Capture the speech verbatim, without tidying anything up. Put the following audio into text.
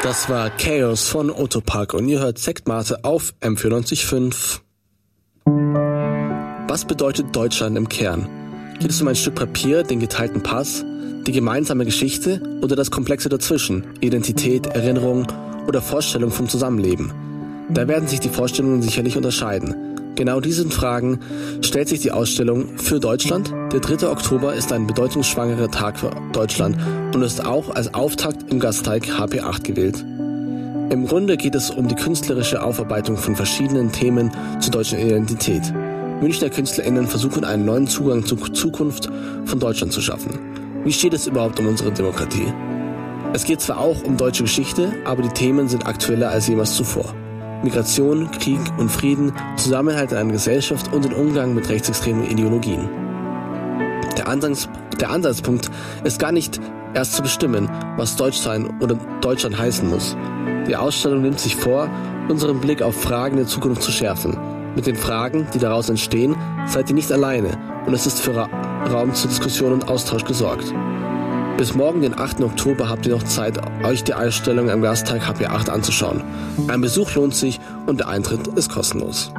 Das war Chaos von Ottopark und ihr hört Sektmate auf M vierundneunzig Komma fünf. Was bedeutet Deutschland im Kern? Geht es um ein Stück Papier, den geteilten Pass, die gemeinsame Geschichte oder das Komplexe dazwischen, Identität, Erinnerung oder Vorstellung vom Zusammenleben? Da werden sich die Vorstellungen sicherlich unterscheiden. Genau diesen Fragen stellt sich die Ausstellung Für Deutschland. Der dritte Oktober ist ein bedeutungsschwangerer Tag für Deutschland und ist auch als Auftakt im Gasteig H P acht gewählt. Im Grunde geht es um die künstlerische Aufarbeitung von verschiedenen Themen zur deutschen Identität. Münchner KünstlerInnen versuchen einen neuen Zugang zur Zukunft von Deutschland zu schaffen. Wie steht es überhaupt um unsere Demokratie? Es geht zwar auch um deutsche Geschichte, aber die Themen sind aktueller als jemals zuvor. Migration, Krieg und Frieden, Zusammenhalt in einer Gesellschaft und den Umgang mit rechtsextremen Ideologien. Der, Ansatz, der Ansatzpunkt ist gar nicht erst zu bestimmen, was Deutschsein oder Deutschland heißen muss. Die Ausstellung nimmt sich vor, unseren Blick auf Fragen der Zukunft zu schärfen. Mit den Fragen, die daraus entstehen, seid ihr nicht alleine und es ist für Ra- Raum zur Diskussion und Austausch gesorgt. Bis morgen, den achten Oktober, habt ihr noch Zeit, euch die Ausstellung am Gasteig H P acht anzuschauen. Ein Besuch lohnt sich und der Eintritt ist kostenlos.